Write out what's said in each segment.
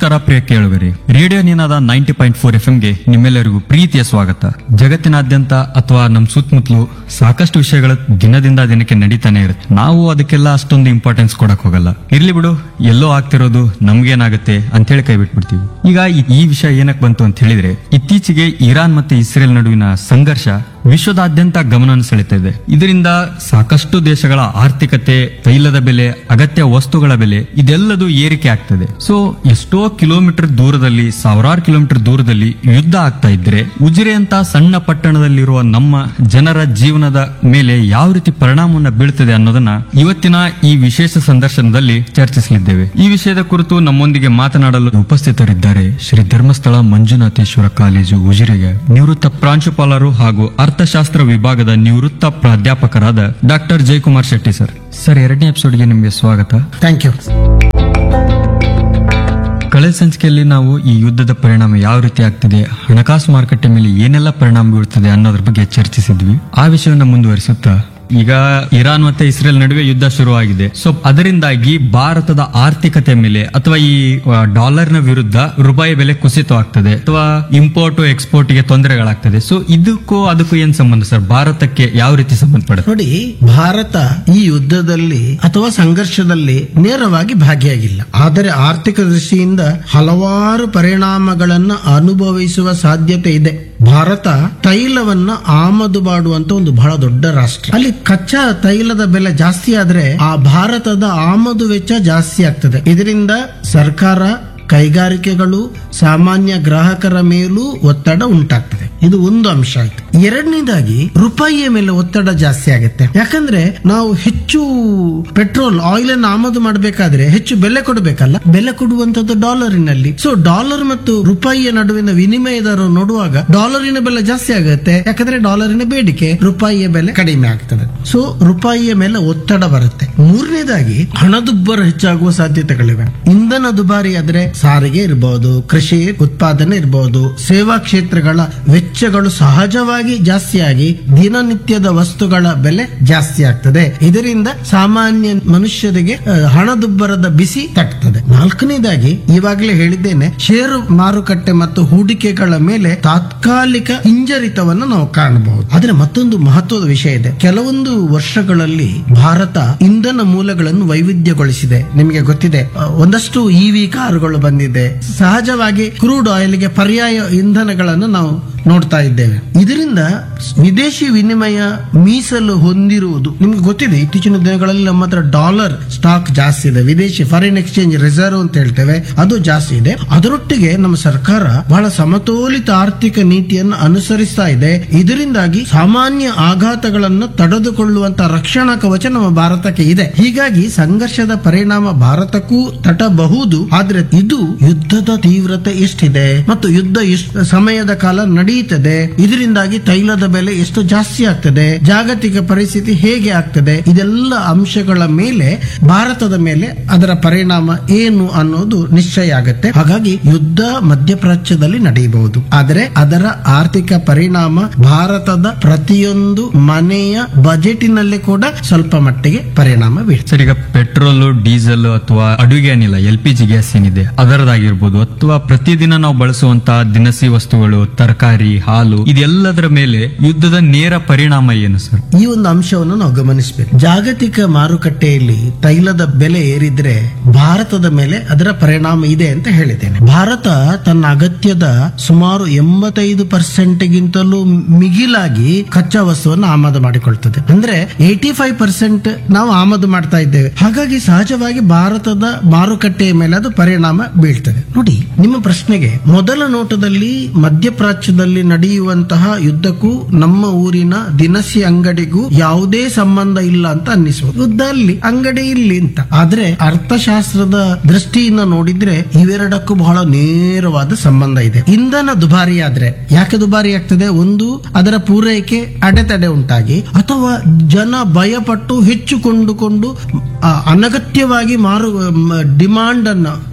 ನಮಸ್ಕಾರ ಪ್ರಿಯ ಕೇಳುಗರೆ, ರೇಡಿಯೋ ನಿನಾದ 90.4 FM ನಿಮ್ಮೆಲ್ಲರಿಗೂ ಪ್ರೀತಿಯ ಸ್ವಾಗತ. ಜಗತ್ತಿನಾದ್ಯಂತ ಅಥವಾ ನಮ್ಮ ಸುತ್ತಮುತ್ತಲು ಸಾಕಷ್ಟು ವಿಷಯಗಳ ದಿನದಿಂದ ದಿನಕ್ಕೆ ನಡೀತಾನೆ ಇರುತ್ತೆ. ನಾವು ಅದಕ್ಕೆಲ್ಲ ಅಷ್ಟೊಂದು ಇಂಪಾರ್ಟೆನ್ಸ್ ಕೊಡಕ್ ಹೋಗಲ್ಲ. ಇರ್ಲಿ ಬಿಡು, ಎಲ್ಲೋ ಆಗ್ತಿರೋದು ನಮ್ಗೇನಾಗುತ್ತೆ ಅಂತೇಳಿ ಕೈ ಬಿಟ್ಬಿಡ್ತೀವಿ. ಈಗ ಈ ವಿಷಯ ಏನಕ್ಕೆ ಬಂತು ಅಂತ ಹೇಳಿದ್ರೆ, ಇತ್ತೀಚೆಗೆ ಇರಾನ್ ಮತ್ತೆ ಇಸ್ರೇಲ್ ನಡುವಿನ ಸಂಘರ್ಷ ವಿಶ್ವದಾದ್ಯಂತ ಗಮನವನ್ನು ಸೆಳೆತಾ ಇದೆ. ಇದರಿಂದ ಸಾಕಷ್ಟು ದೇಶಗಳ ಆರ್ಥಿಕತೆ, ತೈಲದ ಬೆಲೆ, ಅಗತ್ಯ ವಸ್ತುಗಳ ಬೆಲೆ ಇದೆಲ್ಲದೂ ಏರಿಕೆ ಆಗ್ತದೆ. ಸೊ ಎಷ್ಟೋ ಕಿಲೋಮೀಟರ್ ದೂರದಲ್ಲಿ, ಸಾವಿರಾರು ಕಿಲೋಮೀಟರ್ ದೂರದಲ್ಲಿ ಯುದ್ಧ ಆಗ್ತಾ ಇದ್ರೆ ಉಜಿರೆ ಅಂತ ಸಣ್ಣ ಪಟ್ಟಣದಲ್ಲಿರುವ ನಮ್ಮ ಜನರ ಜೀವನದ ಮೇಲೆ ಯಾವ ರೀತಿ ಪರಿಣಾಮವನ್ನು ಬೀಳ್ತದೆ ಅನ್ನೋದನ್ನ ಇವತ್ತಿನ ಈ ವಿಶೇಷ ಸಂದರ್ಶನದಲ್ಲಿ ಚರ್ಚಿಸಲಿದ್ದೇವೆ. ಈ ವಿಷಯದ ಕುರಿತು ನಮ್ಮೊಂದಿಗೆ ಮಾತನಾಡಲು ಉಪಸ್ಥಿತರಿದ್ದಾರೆ ಶ್ರೀ ಧರ್ಮಸ್ಥಳ ಮಂಜುನಾಥೇಶ್ವರ ಕಾಲೇಜು ಉಜಿರೆಗೆ ನಿವೃತ್ತ ಪ್ರಾಂಶುಪಾಲರು ಹಾಗೂ ಅರ್ಥಶಾಸ್ತ್ರ ವಿಭಾಗದ ನಿವೃತ್ತ ಪ್ರಾಧ್ಯಾಪಕರಾದ doctor Jayakumar Shetty sir. Sir, 2ನೇ ಎಪಿಸೋಡ್ಗೆ ನಿಮಗೆ ಸ್ವಾಗತ. Thank you. ಕಳೆದ ಸಂಚಿಕೆಯಲ್ಲಿ ನಾವು ಈ ಯುದ್ಧದ ಪರಿಣಾಮ ಯಾವ ರೀತಿ ಆಗ್ತಿದೆ, ಹಣಕಾಸು ಮಾರುಕಟ್ಟೆ ಮೇಲೆ ಏನೆಲ್ಲ ಪರಿಣಾಮ ಬೀಳ್ತದೆ ಅನ್ನೋದ್ರ ಬಗ್ಗೆ ಚರ್ಚಿಸಿದ್ವಿ. ಆ ವಿಷಯವನ್ನು ಮುಂದುವರಿಸುತ್ತಾ ಈಗ ಇರಾನ್ ಮತ್ತೆ ಇಸ್ರೇಲ್ ನಡುವೆ ಯುದ್ಧ ಶುರುವಾಗಿದೆ. ಸೊ ಅದರಿಂದಾಗಿ ಭಾರತದ ಆರ್ಥಿಕತೆ ಮೇಲೆ ಅಥವಾ ಈ ಡಾಲರ್ನ ವಿರುದ್ಧ ರೂಪಾಯಿ ಬೆಲೆ ಕುಸಿತವಾಗ್ತದೆ ಅಥವಾ ಇಂಪೋರ್ಟ್ ಎಕ್ಸ್ಪೋರ್ಟ್ ಗೆ ತೊಂದರೆಗಳಾಗ್ತದೆ. ಸೊ ಇದಕ್ಕೂ ಅದಕ್ಕೂ ಏನ್ ಸಂಬಂಧ ಸರ್? ಭಾರತಕ್ಕೆ ಯಾವ ರೀತಿ ಸಂಬಂಧ ಪಡುತ್ತೆ? ನೋಡಿ, ಭಾರತ ಈ ಯುದ್ಧದಲ್ಲಿ ಅಥವಾ ಸಂಘರ್ಷದಲ್ಲಿ ನೇರವಾಗಿ ಭಾಗಿಯಾಗಿಲ್ಲ. ಆದರೆ ಆರ್ಥಿಕ ದೃಷ್ಟಿಯಿಂದ ಹಲವಾರು ಪರಿಣಾಮಗಳನ್ನು ಅನುಭವಿಸುವ ಸಾಧ್ಯತೆ ಇದೆ. ಭಾರತ ತೈಲವನ್ನ ಆಮದು ಮಾಡುವಂತ ಒಂದು ಬಹಳ ದೊಡ್ಡ ರಾಷ್ಟ್ರ. ಅಲ್ಲಿ ಕಚ್ಚಾ ತೈಲದ ಬೆಲೆ ಜಾಸ್ತಿ ಆದ್ರೆ ಆ ಭಾರತದ ಆಮದು ವೆಚ್ಚ ಜಾಸ್ತಿ ಆಗ್ತದೆ. ಇದರಿಂದ ಸರ್ಕಾರ, ಕೈಗಾರಿಕೆಗಳು, ಸಾಮಾನ್ಯ ಗ್ರಾಹಕರ ಮೇಲೂ ಒತ್ತಡ ಉಂಟಾಗ್ತದೆ. ಇದು ಒಂದು ಅಂಶ ಆಯ್ತು. ಎರಡನೇದಾಗಿ ರೂಪಾಯಿಯ ಮೇಲೆ ಒತ್ತಡ ಜಾಸ್ತಿ ಆಗುತ್ತೆ. ಯಾಕಂದ್ರೆ ನಾವು ಹೆಚ್ಚು ಪೆಟ್ರೋಲ್, ಆಯಿಲ್ ಅನ್ನು ಆಮದು ಮಾಡಬೇಕಾದ್ರೆ ಹೆಚ್ಚು ಬೆಲೆ ಕೊಡಬೇಕಲ್ಲ. ಬೆಲೆ ಕೊಡುವಂತದ್ದು ಡಾಲರಿನಲ್ಲಿ. ಸೊ ಡಾಲರ್ ಮತ್ತು ರೂಪಾಯಿಯ ನಡುವಿನ ವಿನಿಮಯ ದರ ನೋಡುವಾಗ ಡಾಲರಿನ ಬೆಲೆ ಜಾಸ್ತಿ ಆಗುತ್ತೆ. ಯಾಕಂದ್ರೆ ಡಾಲರಿನ ಬೇಡಿಕೆ, ರೂಪಾಯಿಯ ಬೆಲೆ ಕಡಿಮೆ ಆಗ್ತದೆ. ಸೊ ರೂಪಾಯಿಯ ಮೇಲೆ ಒತ್ತಡ ಬರುತ್ತೆ. ಮೂರನೇದಾಗಿ ಹಣದುಬ್ಬರ ಹೆಚ್ಚಾಗುವ ಸಾಧ್ಯತೆಗಳಿವೆ. ಇಂಧನ ದುಬಾರಿ ಆದ್ರೆ ಸಾರಿಗೆ ಇರಬಹುದು, ಕೃಷಿ ಉತ್ಪಾದನೆ ಇರಬಹುದು, ಸೇವಾ ಕ್ಷೇತ್ರಗಳ ವೆಚ್ಚಗಳು ಸಹಜವಾಗಿ ಜಾಸ್ತಿಯಾಗಿ ದಿನನಿತ್ಯದ ವಸ್ತುಗಳ ಬೆಲೆ ಜಾಸ್ತಿ ಆಗ್ತದೆ. ಇದರಿಂದ ಸಾಮಾನ್ಯ ಮನುಷ್ಯರಿಗೆ ಹಣದುಬ್ಬರದ ಬಿಸಿ ತಟ್ಟುತ್ತದೆ. ನಾಲ್ಕನೇದಾಗಿ ಈವಾಗಲೇ ಹೇಳಿದ್ದೇನೆ, ಷೇರು ಮಾರುಕಟ್ಟೆ ಮತ್ತು ಹೂಡಿಕೆಗಳ ಮೇಲೆ ತಾತ್ಕಾಲಿಕ ಹಿಂಜರಿತವನ್ನು ನಾವು ಕಾಣಬಹುದು. ಆದ್ರೆ ಮತ್ತೊಂದು ಮಹತ್ವದ ವಿಷಯ ಇದೆ. ಕೆಲವೊಂದು ವರ್ಷಗಳಲ್ಲಿ ಭಾರತ ಇಂಧನ ಮೂಲಗಳನ್ನು ವೈವಿಧ್ಯಗೊಳಿಸಿದೆ. ನಿಮಗೆ ಗೊತ್ತಿದೆ, ಒಂದಷ್ಟು ಇವಿ ಕಾರುಗಳು ಬಂದಿದೆ. ಸಹಜವಾಗಿ ಕ್ರೂಡ್ ಆಯಿಲ್ಗೆ ಪರ್ಯಾಯ ಇಂಧನಗಳನ್ನು ನಾವು ನೋಡ್ತಾ ಇದ್ದೇವೆ. ಇದರಿಂದ ವಿದೇಶಿ ವಿನಿಮಯ ಮೀಸಲು ಹೊಂದಿರುವುದು ನಿಮ್ಗೆ ಗೊತ್ತಿದೆ. ಇತ್ತೀಚಿನ ದಿನಗಳಲ್ಲಿ ನಮ್ಮ ಹತ್ರ ಡಾಲರ್ ಸ್ಟಾಕ್ ಜಾಸ್ತಿ ಇದೆ. ವಿದೇಶಿ ಫಾರಿನ್ ಎಕ್ಸ್ಚೇಂಜ್ ರಿಸರ್ವ್ ಅಂತ ಹೇಳ್ತೇವೆ, ಅದು ಜಾಸ್ತಿ ಇದೆ. ಅದರೊಟ್ಟಿಗೆ ನಮ್ಮ ಸರ್ಕಾರ ಬಹಳ ಸಮತೋಲಿತ ಆರ್ಥಿಕ ನೀತಿಯನ್ನು ಅನುಸರಿಸ್ತಾ ಇದೆ. ಇದರಿಂದಾಗಿ ಸಾಮಾನ್ಯ ಆಘಾತಗಳನ್ನು ತಡೆದುಕೊಳ್ಳುವಂತ ರಕ್ಷಣಾ ಕವಚ ನಮ್ಮ ಭಾರತಕ್ಕೆ ಇದೆ. ಹೀಗಾಗಿ ಸಂಘರ್ಷದ ಪರಿಣಾಮ ಭಾರತಕ್ಕೂ ತಟ್ಟಬಹುದು. ಆದ್ರೆ ಇದು ಯುದ್ಧದ ತೀವ್ರತೆ ಎಷ್ಟಿದೆ ಮತ್ತು ಯುದ್ಧ ಎಷ್ಟು ಸಮಯದ ಕಾಲ ನಡೆಯುತ್ತದೆ, ಇದರಿಂದಾಗಿ ತೈಲದ ಬೆಲೆ ಎಷ್ಟು ಜಾಸ್ತಿ ಆಗ್ತದೆ, ಜಾಗತಿಕ ಪರಿಸ್ಥಿತಿ ಹೇಗೆ ಆಗ್ತದೆ, ಇದೆಲ್ಲ ಅಂಶಗಳ ಮೇಲೆ ಭಾರತದ ಮೇಲೆ ಅದರ ಪರಿಣಾಮ ಏನು ಅನ್ನೋದು ನಿಶ್ಚಯ ಆಗುತ್ತೆ. ಹಾಗಾಗಿ ಯುದ್ಧ ಮಧ್ಯಪ್ರಾಚ್ಯದಲ್ಲಿ ನಡೆಯಬಹುದು, ಆದರೆ ಅದರ ಆರ್ಥಿಕ ಪರಿಣಾಮ ಭಾರತದ ಪ್ರತಿಯೊಂದು ಮನೆಯ ಬಜೆಟಿನಲ್ಲಿ ಕೂಡ ಸ್ವಲ್ಪ ಮಟ್ಟಿಗೆ ಪರಿಣಾಮ ಬೀಳ್ತದೆ. ಸರ್, ಈಗ ಪೆಟ್ರೋಲ್, ಡೀಸೆಲ್ ಅಥವಾ ಅಡುಗೆ ಅನಿಲ LPG ಗ್ಯಾಸ್ ಏನಿದೆ ಅದರದಾಗಿರ್ಬೋದು, ಅಥವಾ ಪ್ರತಿದಿನ ನಾವು ಬಳಸುವಂತಹ ದಿನಸಿ ವಸ್ತುಗಳು, ತರಕಾರಿ, ಹಾಲು, ಇದೆಲ್ಲದರ ಮೇಲೆ ಯುದ್ಧದ ನೇರ ಪರಿಣಾಮ ಏನು ಸರ್? ಈ ಒಂದು ಅಂಶವನ್ನು ನಾವು ಗಮನಿಸಬೇಕು. ಜಾಗತಿಕ ಮಾರುಕಟ್ಟೆಯಲ್ಲಿ ತೈಲದ ಬೆಲೆ ಏರಿದ್ರೆ ಭಾರತದ ಮೇಲೆ ಅದರ ಪರಿಣಾಮ ಇದೆ ಅಂತ ಹೇಳಿದ್ದೇನೆ. ಭಾರತ ತನ್ನ ಅಗತ್ಯದ ಸುಮಾರು 85% ಗಿಂತಲೂ ಮಿಗಿಲಾಗಿ ಕಚ್ಚಾ ವಸ್ತುವನ್ನು ಆಮದು ಮಾಡಿಕೊಳ್ತದೆ. ಅಂದ್ರೆ 85% ನಾವು ಆಮದು ಮಾಡ್ತಾ ಇದ್ದೇವೆ. ಹಾಗಾಗಿ ಸಹಜವಾಗಿ ಭಾರತದ ಮಾರುಕಟ್ಟೆಯ ಮೇಲೆ ಅದು ಪರಿಣಾಮ ಬೀಳ್ತದೆ. ನೋಡಿ, ನಿಮ್ಮ ಪ್ರಶ್ನೆಗೆ ಮೊದಲ ನೋಟದಲ್ಲಿ ಮಧ್ಯಪ್ರಾಚ್ಯದಲ್ಲಿ ನಡೆಯುವಂತಹ ಯುದ್ಧಕ್ಕೂ ನಮ್ಮ ಊರಿನ ದಿನಸಿ ಅಂಗಡಿಗೂ ಯಾವುದೇ ಸಂಬಂಧ ಇಲ್ಲ ಅಂತ ಅನ್ನಿಸಬಹುದು. ಯುದ್ಧ ಅಲ್ಲಿ, ಅಂಗಡಿ ಇಲ್ಲಿ ಅಂತ. ಆದ್ರೆ ಅರ್ಥಶಾಸ್ತ್ರದ ದೃಷ್ಟಿಯಿಂದ ನೋಡಿದ್ರೆ ಇವೆರಡಕ್ಕೂ ಬಹಳ ನೇರವಾದ ಸಂಬಂಧ ಇದೆ. ಇಂಧನ ದುಬಾರಿ ಆದ್ರೆ ಯಾಕೆ ದುಬಾರಿ ಆಗ್ತದೆ? ಒಂದು, ಅದರ ಪೂರೈಕೆ ಅಡೆತಡೆ ಉಂಟಾಗಿ, ಅಥವಾ ಜನ ಭಯಪಟ್ಟು ಹೆಚ್ಚು ಕೊಂಡುಕೊಂಡು ಅನಗತ್ಯವಾಗಿ ಡಿಮಾಂಡ್ ಅನ್ನು ಅದಕ್ಕೆ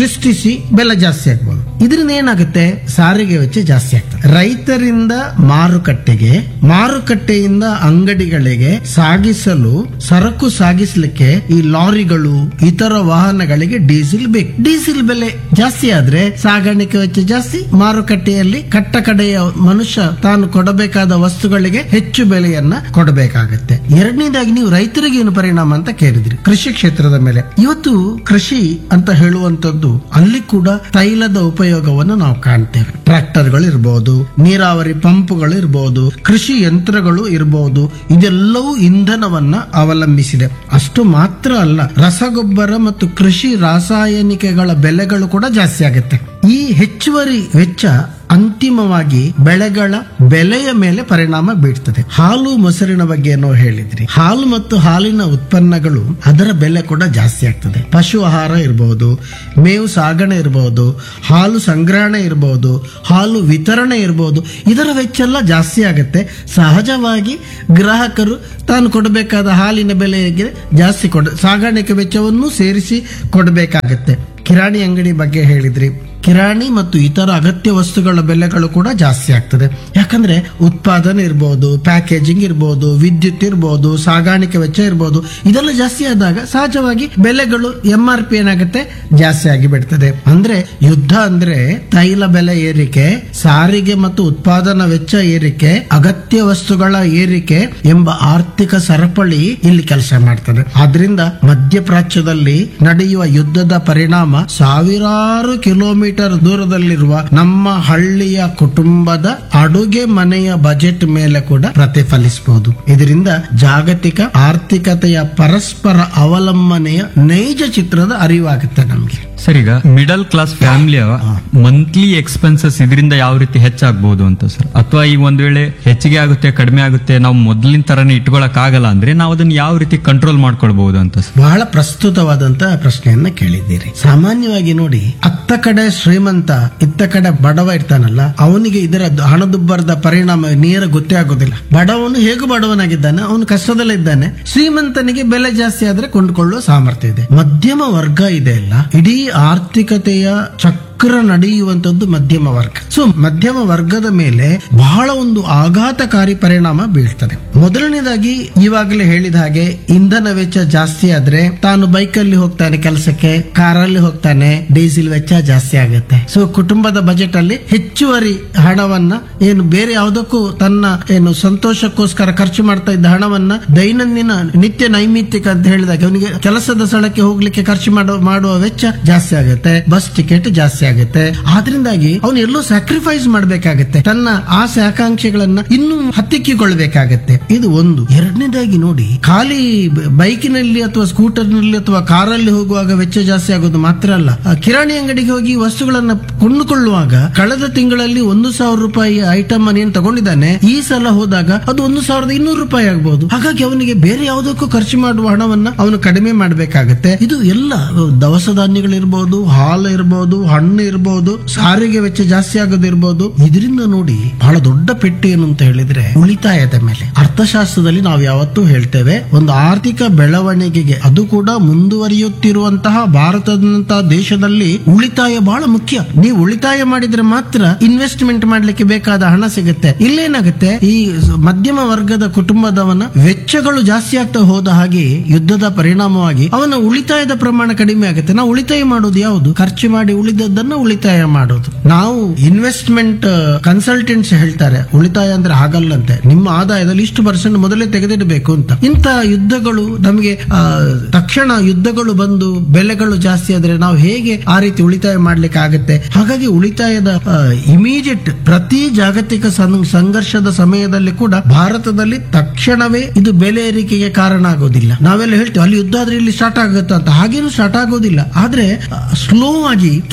ಸೃಷ್ಟಿಸಿ ಬೆಲೆ ಜಾಸ್ತಿ ಆಗ್ಬೋದು. ಇದರಿಂದ ಏನಾಗುತ್ತೆ, ಸಾರಿಗೆ ವೆಚ್ಚ ಜಾಸ್ತಿ ಆಗ್ತದೆ. ರೈತರಿಂದ ಮಾರುಕಟ್ಟೆಗೆ, ಮಾರುಕಟ್ಟೆಯಿಂದ ಅಂಗಡಿಗಳಿಗೆ ಸಾಗಿಸಲು, ಸರಕು ಸಾಗಿಸಲಿಕ್ಕೆ ಈ ಲಾರಿಗಳು, ಇತರ ವಾಹನಗಳಿಗೆ ಡೀಸೆಲ್ ಬೇಕು. ಡೀಸೆಲ್ ಬೆಲೆ ಜಾಸ್ತಿ ಆದ್ರೆ ಸಾಗಾಣಿಕೆ ವೆಚ್ಚ ಜಾಸ್ತಿ, ಮಾರುಕಟ್ಟೆಯಲ್ಲಿ ಕಟ್ಟ ಕಡೆಯ ಮನುಷ್ಯ ತಾನು ಕೊಡಬೇಕಾದ ವಸ್ತುಗಳಿಗೆ ಹೆಚ್ಚು ಬೆಲೆಯನ್ನ ಕೊಡಬೇಕಾಗತ್ತೆ. ಎರಡನೇದಾಗಿ ನೀವು ರೈತರಿಗೆ ಏನು ಪರಿಣಾಮ ಅಂತ ಕೇಳಿದ್ರಿ, ಕೃಷಿ ಕ್ಷೇತ್ರದ ಮೇಲೆ. ಇವತ್ತು ಕೃಷಿ ಅಂತ ಹೇಳುವಂತದ್ದು ಅಲ್ಲಿ ಕೂಡ ತೈಲದ ಉಪಯೋಗವನ್ನು ನಾವು ಕಾಣ್ತೇವೆ. ಟ್ರ್ಯಾಕ್ಟರ್ಗಳು ಇರಬಹುದು, ನೀರಾವರಿ ಪಂಪ್ಗಳು ಇರಬಹುದು, ಕೃಷಿ ಯಂತ್ರಗಳು ಇರಬಹುದು. ಇದೆಲ್ಲವೂ ಇಂಧನವನ್ನ ಅವಲಂಬಿಸಿದೆ. ಅಷ್ಟು ಮಾತ್ರ ಅಲ್ಲ, ರಸಗೊಬ್ಬರ ಮತ್ತು ಕೃಷಿ ರಾಸಾಯನಿಕಗಳ ಬೆಲೆಗಳು ಕೂಡ ಜಾಸ್ತಿ ಆಗುತ್ತೆ. ಈ ಹೆಚ್ಚುವರಿ ವೆಚ್ಚ ಅಂತಿಮವಾಗಿ ಬೆಳೆಗಳ ಬೆಲೆಯ ಮೇಲೆ ಪರಿಣಾಮ ಬೀಳ್ತದೆ. ಹಾಲು ಮೊಸರಿನ ಬಗ್ಗೆ ಏನೋ ಹೇಳಿದ್ರಿ, ಹಾಲು ಮತ್ತು ಹಾಲಿನ ಉತ್ಪನ್ನಗಳು ಅದರ ಬೆಲೆ ಕೂಡ ಜಾಸ್ತಿ ಆಗ್ತದೆ. ಪಶು ಆಹಾರ ಇರಬಹುದು, ಮೇವು ಸಾಗಣೆ ಇರಬಹುದು, ಹಾಲು ಸಂಗ್ರಹಣೆ ಇರಬಹುದು, ಹಾಲು ವಿತರಣೆ ಇರಬಹುದು. ಇದರ ವೆಚ್ಚ ಎಲ್ಲ ಜಾಸ್ತಿ ಆಗುತ್ತೆ. ಸಹಜವಾಗಿ ಗ್ರಾಹಕರು ತಾನು ಕೊಡಬೇಕಾದ ಹಾಲಿನ ಬೆಲೆಗೆ ಜಾಸ್ತಿ ಸಾಗಾಣಿಕೆ ವೆಚ್ಚವನ್ನು ಸೇರಿಸಿ ಕೊಡಬೇಕಾಗತ್ತೆ. ಕಿರಾಣಿ ಅಂಗಡಿ ಬಗ್ಗೆ ಹೇಳಿದ್ರಿ, ಕಿರಾಣಿ ಮತ್ತು ಇತರ ಅಗತ್ಯ ವಸ್ತುಗಳ ಬೆಲೆಗಳು ಕೂಡ ಜಾಸ್ತಿ ಆಗ್ತದೆ. ಯಾಕಂದ್ರೆ ಉತ್ಪಾದನೆ ಇರಬಹುದು, ಪ್ಯಾಕೇಜಿಂಗ್ ಇರಬಹುದು, ವಿದ್ಯುತ್ ಇರಬಹುದು, ಸಾಗಾಣಿಕೆ ವೆಚ್ಚ ಇರಬಹುದು. ಇದೆಲ್ಲ ಜಾಸ್ತಿ ಆದಾಗ ಸಹಜವಾಗಿ ಬೆಲೆಗಳು MRP ಏನಾಗುತ್ತೆ, ಜಾಸ್ತಿ ಆಗಿ ಬಿಡ್ತದೆ. ಅಂದ್ರೆ ಯುದ್ಧ ಅಂದ್ರೆ ತೈಲ ಬೆಲೆ ಏರಿಕೆ, ಸಾರಿಗೆ ಮತ್ತು ಉತ್ಪಾದನಾ ವೆಚ್ಚ ಏರಿಕೆ, ಅಗತ್ಯ ವಸ್ತುಗಳ ಏರಿಕೆ ಎಂಬ ಆರ್ಥಿಕ ಸರಪಳಿ ಇಲ್ಲಿ ಕೆಲಸ ಮಾಡ್ತದೆ. ಆದ್ರಿಂದ ಮಧ್ಯಪ್ರಾಚ್ಯದಲ್ಲಿ ನಡೆಯುವ ಯುದ್ಧದ ಪರಿಣಾಮ ಸಾವಿರಾರು ಕಿಲೋಮೀಟರ್ ದೂರದಲ್ಲಿರುವ ನಮ್ಮ ಹಳ್ಳಿಯ ಕುಟುಂಬದ ಅಡುಗೆ ಮನೆಯ ಬಜೆಟ್ ಮೇಲೆ ಕೂಡ ಪ್ರತಿಫಲಿಸಬಹುದು. ಇದರಿಂದ ಜಾಗತಿಕ ಆರ್ಥಿಕತೆಯ ಪರಸ್ಪರ ಅವಲಂಬನೆಯ ನೈಜ ಚಿತ್ರದ ಅರಿವಾಗುತ್ತೆ ನಮ್ಗೆ. ಸರ್, ಈಗ ಮಿಡಲ್ ಕ್ಲಾಸ್ ಫ್ಯಾಮಿಲಿಯ ಮಂತ್ಲಿ ಎಕ್ಸ್ಪೆನ್ಸಸ್ ಇದರಿಂದ ಯಾವ ರೀತಿ ಹೆಚ್ಚಾಗಬಹುದು ಅಂತ ಸರ್? ಅಥವಾ ಈಗ ಒಂದ್ ವೇಳೆ ಹೆಚ್ಚಿಗೆ ಆಗುತ್ತೆ, ಕಡಿಮೆ ಆಗುತ್ತೆ, ನಾವು ಮೊದಲಿನ ತರನೇ ಇಟ್ಕೊಳಕ್ ಆಗಲ್ಲ ಅಂದ್ರೆ ನಾವು ಅದನ್ನ ಯಾವ ರೀತಿ ಕಂಟ್ರೋಲ್ ಮಾಡ್ಕೊಳ್ಬಹುದು ಅಂತ ಸರ್? ಬಹಳ ಪ್ರಸ್ತುತವಾದಂತಹ ಪ್ರಶ್ನೆಯನ್ನ ಕೇಳಿದ್ದೀರಿ. ಸಾಮಾನ್ಯವಾಗಿ ನೋಡಿ, ಅತ್ತ ಕಡೆ ಶ್ರೀಮಂತ, ಇತ್ತ ಕಡೆ ಬಡವ ಇರ್ತಾನಲ್ಲ, ಅವನಿಗೆ ಇದರ ಹಣದುಬ್ಬರದ ಪರಿಣಾಮ ನೇರ ಗೊತ್ತೇ ಆಗೋದಿಲ್ಲ. ಬಡವನು ಹೇಗೂ ಬಡವನಾಗಿದ್ದಾನೆ, ಅವನು ಕಷ್ಟದಲ್ಲೇ ಇದ್ದಾನೆ. ಶ್ರೀಮಂತನಿಗೆ ಬೆಲೆ ಜಾಸ್ತಿ ಆದ್ರೆ ಕೊಂಡುಕೊಳ್ಳುವ ಸಾಮರ್ಥ್ಯ ಇದೆ. ಮಧ್ಯಮ ವರ್ಗ ಇದೆ ಅಲ್ಲ, ಇಡೀ ಆರ್ಥಿಕತೆಯ ಚಕ್ರ ನಡೆಯುವಂತದ್ದು ಮಧ್ಯಮ ವರ್ಗ. ಸೊ ಮಧ್ಯಮ ವರ್ಗದ ಮೇಲೆ ಬಹಳ ಒಂದು ಆಘಾತಕಾರಿ ಪರಿಣಾಮ ಬೀಳ್ತದೆ. ಮೊದಲನೇದಾಗಿ ಈವಾಗಲೇ ಹೇಳಿದ ಹಾಗೆ ಇಂಧನ ವೆಚ್ಚ ಜಾಸ್ತಿ ಆದ್ರೆ ತಾನು ಬೈಕಲ್ಲಿ ಹೋಗ್ತಾನೆ ಕೆಲಸಕ್ಕೆ, ಕಾರಲ್ಲಿ ಹೋಗ್ತಾನೆ, ಡೀಸೆಲ್ ವೆಚ್ಚ ಜಾಸ್ತಿ ಆಗುತ್ತೆ. ಸೊ ಕುಟುಂಬದ ಬಜೆಟ್ ಅಲ್ಲಿ ಹೆಚ್ಚುವರಿ ಹಣವನ್ನ ಏನು ಬೇರೆ ಯಾವುದಕ್ಕೂ ತನ್ನ ಏನು ಸಂತೋಷಕ್ಕೋಸ್ಕರ ಖರ್ಚು ಮಾಡ್ತಾ ಇದ್ದ ಹಣವನ್ನ ದೈನಂದಿನ ನಿತ್ಯ ನೈಮಿತ್ತಿಕ ಅಂತ ಹೇಳಿದಾಗ ಅವನಿಗೆ ಕೆಲಸದ ಸ್ಥಳಕ್ಕೆ ಹೋಗ್ಲಿಕ್ಕೆ ಖರ್ಚು ಮಾಡುವ ವೆಚ್ಚ ಜಾಸ್ತಿ ಆಗುತ್ತೆ. ಬಸ್ ಟಿಕೆಟ್ ಜಾಸ್ತಿ ಆಗುತ್ತೆ. ಆದ್ರಿಂದಾಗಿ ಅವನು ಎಲ್ಲೋ ಸ್ಯಾಕ್ರಿಫೈಸ್ ಮಾಡಬೇಕಾಗತ್ತೆ. ತನ್ನ ಆಸೆ ಆಕಾಂಕ್ಷೆಗಳನ್ನ ಇನ್ನೂ ಹತ್ತಿಕ್ಕಿಕೊಳ್ಬೇಕಾಗತ್ತೆ. ಇದು ಒಂದು. ಎರಡನೇದಾಗಿ ನೋಡಿ, ಖಾಲಿ ಬೈಕಿನಲ್ಲಿ ಅಥವಾ ಸ್ಕೂಟರ್ನಲ್ಲಿ ಅಥವಾ ಕಾರಲ್ಲಿ ಹೋಗುವಾಗ ವೆಚ್ಚ ಜಾಸ್ತಿ ಆಗೋದು ಮಾತ್ರ ಅಲ್ಲ, ಕಿರಾಣಿ ಅಂಗಡಿಗೆ ಹೋಗಿ ವಸ್ತುಗಳನ್ನ ಕೊಂಡುಕೊಳ್ಳುವಾಗ ಕಳೆದ ತಿಂಗಳಲ್ಲಿ 1,000 ರೂಪಾಯಿ ಐಟಮ್ ಏನ್ ತಗೊಂಡಿದ್ದಾನೆ, ಈ ಸಲ ಹೋದಾಗ ಅದು 1,200 ರೂಪಾಯಿ ಆಗಬಹುದು. ಹಾಗಾಗಿ ಅವನಿಗೆ ಬೇರೆ ಯಾವುದಕ್ಕೂ ಖರ್ಚು ಮಾಡುವ ಹಣವನ್ನ ಅವನು ಕಡಿಮೆ ಮಾಡಬೇಕಾಗತ್ತೆ. ಇದು ಎಲ್ಲ ದವಸ ಧಾನ್ಯಗಳಿರ್ಬೋದು, ಹಾಲು ಇರಬಹುದು, ಹಣ್ಣು ಇರಬಹುದು, ಸಾರಿಗೆ ವೆಚ್ಚ ಜಾಸ್ತಿ ಆಗೋದಿರ್ಬೋದು. ಇದರಿಂದ ನೋಡಿ ಬಹಳ ದೊಡ್ಡ ಪೆಟ್ಟು ಏನು ಅಂತ ಹೇಳಿದ್ರೆ ಉಳಿತಾಯದ ಮೇಲೆ. ಅರ್ಥಶಾಸ್ತ್ರದಲ್ಲಿ ನಾವು ಯಾವತ್ತೂ ಹೇಳ್ತೇವೆ, ಒಂದು ಆರ್ಥಿಕ ಬೆಳವಣಿಗೆಗೆ, ಅದು ಕೂಡ ಮುಂದುವರಿಯುತ್ತಿರುವಂತಹ ಭಾರತದಂತಹ ದೇಶದಲ್ಲಿ ಉಳಿತಾಯ ಬಹಳ ಮುಖ್ಯ. ನೀವು ಉಳಿತಾಯ ಮಾಡಿದ್ರೆ ಮಾತ್ರ ಇನ್ವೆಸ್ಟ್ಮೆಂಟ್ ಮಾಡ್ಲಿಕ್ಕೆ ಬೇಕಾದ ಹಣ ಸಿಗುತ್ತೆ. ಇಲ್ಲೇನಾಗುತ್ತೆ, ಈ ಮಧ್ಯಮ ವರ್ಗದ ಕುಟುಂಬದವನ ವೆಚ್ಚಗಳು ಜಾಸ್ತಿ ಆಗ್ತಾ ಹೋದ ಹಾಗೆ ಯುದ್ಧದ ಪರಿಣಾಮವಾಗಿ ಅವನ ಉಳಿತಾಯದ ಪ್ರಮಾಣ ಕಡಿಮೆ ಆಗುತ್ತೆ. ನಾವು ಉಳಿತಾಯ ಮಾಡೋದು ಯಾವುದು? ಖರ್ಚು ಮಾಡಿ ಉಳಿದದ್ದನ್ನ ಉಳಿತಾಯ ಮಾಡೋದು. ನಾವು ಇನ್ವೆಸ್ಟ್ಮೆಂಟ್ ಕನ್ಸಲ್ಟೆಂಟ್ಸ್ ಹೇಳ್ತಾರೆ, ಉಳಿತಾಯ ಅಂದ್ರೆ ಹಾಗಲ್ಲಂತೆ, ನಿಮ್ಮ ಆದಾಯದಲ್ಲಿ ಇಷ್ಟು % ಮೊದಲೇ ತೆಗೆದಿಡಬೇಕು ಅಂತ. ಇಂಥ ಯುದ್ಧಗಳು ನಮಗೆ ತಕ್ಷಣ ಯುದ್ಧಗಳು ಬಂದು ಬೆಲೆಗಳು ಜಾಸ್ತಿ ಆದ್ರೆ ನಾವು ಹೇಗೆ ಆ ರೀತಿ ಉಳಿತಾಯ ಮಾಡ್ಲಿಕ್ಕೆ ಆಗುತ್ತೆ? ಹಾಗಾಗಿ ಉಳಿತಾಯದ ಇಮಿಡಿಯೇಟ್ ಪ್ರತಿ ಜಾಗತಿಕ ಸಂಘರ್ಷದ ಸಮಯದಲ್ಲಿ ಕೂಡ ಭಾರತದಲ್ಲಿ ತಕ್ಷಣವೇ ಇದು ಬೆಲೆ ಏರಿಕೆಗೆ ಕಾರಣ ಆಗೋದಿಲ್ಲ. ನಾವೆಲ್ಲ ಹೇಳ್ತೀವಿ ಅಲ್ಲಿ ಯುದ್ಧ ಆದ್ರೆ ಇಲ್ಲಿ ಸ್ಟಾರ್ಟ್ ಆಗುತ್ತೆ ಅಂತ. ಹಾಗೇನು ಸ್ಟಾರ್ಟ್ ಆಗೋದಿಲ್ಲ. ಆದ್ರೆ ಸ್ಲೋ ಆಗಿ ಕ್ಯಾಸ್ಕೇಡಿಂಗ್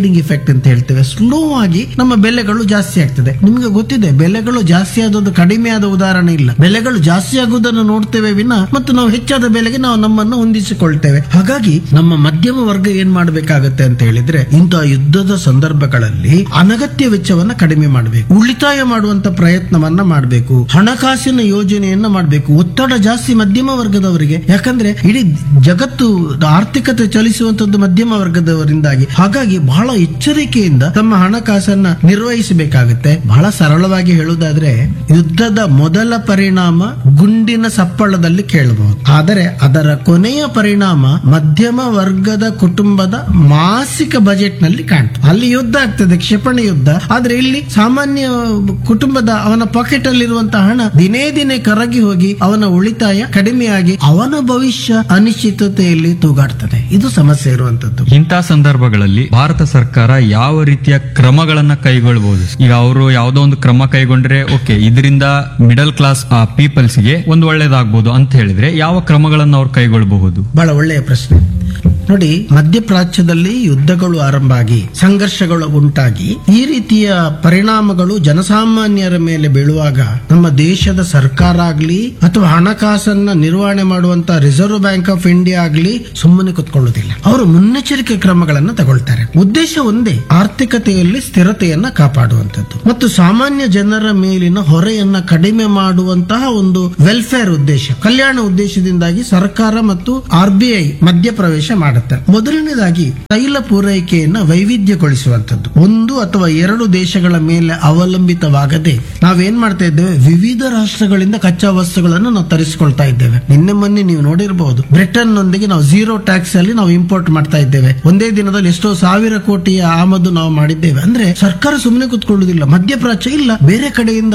ಕ್ಯಾಸ್ಕೇಡಿಂಗ್ ಇಫೆಕ್ಟ್ ಅಂತ ಹೇಳ್ತೇವೆ. ಸ್ಲೋ ಆಗಿ ನಮ್ಮ ಬೆಲೆಗಳು ಜಾಸ್ತಿ ಆಗ್ತದೆ. ನಿಮ್ಗೆ ಗೊತ್ತಿದೆ, ಬೆಲೆಗಳು ಜಾಸ್ತಿ ಆದದ್ದು ಕಡಿಮೆ ಆದ ಉದಾಹರಣೆ ಇಲ್ಲ. ಬೆಲೆಗಳು ಜಾಸ್ತಿ ಆಗುವುದನ್ನು ನೋಡ್ತೇವೆ ವಿನ ಮತ್ತು ನಾವು ಹೆಚ್ಚಾದ ಬೆಲೆಗೆ ನಾವು ನಮ್ಮನ್ನು ಹೊಂದಿಸಿಕೊಳ್ತೇವೆ. ಹಾಗಾಗಿ ನಮ್ಮ ಮಧ್ಯಮ ವರ್ಗ ಏನ್ ಮಾಡಬೇಕಾಗತ್ತೆ ಅಂತ ಹೇಳಿದ್ರೆ, ಇಂತಹ ಯುದ್ಧದ ಸಂದರ್ಭಗಳಲ್ಲಿ ಅನಗತ್ಯ ವೆಚ್ಚವನ್ನ ಕಡಿಮೆ ಮಾಡಬೇಕು, ಉಳಿತಾಯ ಮಾಡುವಂತ ಪ್ರಯತ್ನವನ್ನ ಮಾಡಬೇಕು, ಹಣಕಾಸಿನ ಯೋಜನೆಯನ್ನ ಮಾಡಬೇಕು. ಒತ್ತಡ ಜಾಸ್ತಿ ಮಧ್ಯಮ ವರ್ಗದವರಿಗೆ, ಯಾಕಂದ್ರೆ ಇಡೀ ಜಗತ್ತು ಆರ್ಥಿಕತೆ ಚಲಿಸುವಂತದ್ದು ಮಧ್ಯಮ ವರ್ಗದವರಿಂದಾಗಿ. ಹಾಗಾಗಿ ಬಹಳ ಎಚ್ಚರಿಕೆಯಿಂದ ತಮ್ಮ ಹಣಕಾಸನ್ನ ನಿರ್ವಹಿಸಬೇಕಾಗುತ್ತೆ. ಬಹಳ ಸರಳವಾಗಿ ಹೇಳುವುದಾದ್ರೆ, ಯುದ್ಧದ ಮೊದಲ ಪರಿಣಾಮ ಗುಂಡಿನ ಸಪ್ಪಳದಲ್ಲಿ ಕೇಳಬಹುದು, ಆದರೆ ಅದರ ಕೊನೆಯ ಪರಿಣಾಮ ಮಧ್ಯಮ ವರ್ಗದ ಕುಟುಂಬದ ಮಾಸಿಕ ಬಜೆಟ್ ನಲ್ಲಿ ಕಾಣ್ತದೆ. ಅಲ್ಲಿ ಯುದ್ಧ ಆಗ್ತದೆ, ಕ್ಷಿಪಣಿ ಯುದ್ಧ. ಆದ್ರೆ ಇಲ್ಲಿ ಸಾಮಾನ್ಯ ಕುಟುಂಬದ ಅವನ ಪಾಕೆಟ್ ಅಲ್ಲಿರುವಂತಹ ಹಣ ದಿನೇ ದಿನೇ ಕರಗಿ ಹೋಗಿ ಅವನ ಉಳಿತಾಯ ಕಡಿಮೆಯಾಗಿ ಅವನ ಭವಿಷ್ಯ ಅನಿಶ್ಚಿತತೆಯಲ್ಲಿ ತೂಗಾಡ್ತದೆ. ಇದು ಸಮಸ್ಯೆ ಇರುವಂತದ್ದು. ಇಂತಹ ಸಂದರ್ಭಗಳಲ್ಲಿ ಭಾರತ ಸರ್ಕಾರ ಯಾವ ರೀತಿಯ ಕ್ರಮಗಳನ್ನ ಕೈಗೊಳ್ಳಬಹುದು? ಈಗ ಅವರು ಯಾವುದೋ ಒಂದು ಕ್ರಮ ಕೈಗೊಂಡ್ರೆ ಓಕೆ, ಇದರಿಂದ ಮಿಡಲ್ ಕ್ಲಾಸ್ ಪೀಪಲ್ಸ್ ಗೆ ಒಂದು ಒಳ್ಳೇದಾಗಬಹುದು ಅಂತ ಹೇಳಿದ್ರೆ ಯಾವ ಕ್ರಮಗಳನ್ನು ಅವ್ರು ಕೈಗೊಳ್ಳಬಹುದು? ಬಹಳ ಒಳ್ಳೆಯ ಪ್ರಶ್ನೆ. ನೋಡಿ, ಮಧ್ಯಪ್ರಾಚ್ಯದಲ್ಲಿ ಯುದ್ಧಗಳು ಆರಂಭ ಆಗಿ ಸಂಘರ್ಷಗಳು ಉಂಟಾಗಿ ಈ ರೀತಿಯ ಪರಿಣಾಮಗಳು ಜನಸಾಮಾನ್ಯರ ಮೇಲೆ ಬೀಳುವಾಗ ನಮ್ಮ ದೇಶದ ಸರ್ಕಾರ ಆಗ್ಲಿ ಅಥವಾ ಹಣಕಾಸನ್ನ ನಿರ್ವಹಣೆ ಮಾಡುವಂತ ರಿಸರ್ವ್ ಬ್ಯಾಂಕ್ ಆಫ್ ಇಂಡಿಯಾ ಆಗ್ಲಿ ಸುಮ್ಮನೆ ಕುತ್ಕೊಳ್ಳುವುದಿಲ್ಲ. ಅವರು ಮುನ್ನೆಚ್ಚರಿಕೆ ಕ್ರಮಗಳನ್ನು ತಗೊಳ್ತಾರೆ. ಉದ್ದೇಶ ಒಂದೇ, ಆರ್ಥಿಕತೆಯಲ್ಲಿ ಸ್ಥಿರತೆಯನ್ನ ಕಾಪಾಡುವಂತದ್ದು ಮತ್ತು ಸಾಮಾನ್ಯ ಜನರ ಮೇಲಿನ ಹೊರೆಯನ್ನ ಕಡಿಮೆ ಮಾಡುವಂತಹ ಒಂದು ವೆಲ್ಫೇರ್ ಉದ್ದೇಶ, ಕಲ್ಯಾಣ ಉದ್ದೇಶದಿಂದಾಗಿ ಸರ್ಕಾರ ಮತ್ತು RBI ಮಧ್ಯಪ್ರವೇಶ ಮಾಡುತ್ತೆ. ಮೊದಲನೇದಾಗಿ ತೈಲ ಪೂರೈಕೆಯನ್ನ ವೈವಿಧ್ಯಗೊಳಿಸುವಂತದ್ದು. ಒಂದು ಅಥವಾ ಎರಡು ದೇಶಗಳ ಮೇಲೆ ಅವಲಂಬಿತವಾಗದೆ ನಾವೇನ್ ಮಾಡ್ತಾ ಇದ್ದೇವೆ, ವಿವಿಧ ರಾಷ್ಟ್ರಗಳಿಂದ ಕಚ್ಚಾ ವಸ್ತುಗಳನ್ನು ನಾವು ತರಿಸಿಕೊಳ್ತಾ ಇದ್ದೇವೆ. ನಿನ್ನೆ ಮೊನ್ನೆ ನೀವು ನೋಡಿರಬಹುದು, ಬ್ರಿಟನ್ ನೊಂದಿಗೆ ನಾವು 0 ಟ್ಯಾಕ್ಸ್ ಅಲ್ಲಿ ನಾವು ಇಂಪೋರ್ಟ್ ಮಾಡ್ತಾ ಇದ್ದೇವೆ. ಒಂದೇ ದಿನದಲ್ಲಿ ಎಷ್ಟೋ ಸಾವಿರ ಕೋಟಿಯ ಆಮದು ನಾವು ಮಾಡಿದ್ದೇವೆ. ಅಂದ್ರೆ ಸರ್ಕಾರ ಸುಮ್ಮನೆ ಕೂತ್ಕೊಳ್ಳುವುದಿಲ್ಲ. ಮಧ್ಯಪ್ರಾಚ್ಯ ಇಲ್ಲ, ಬೇರೆ ಕಡೆಯಿಂದ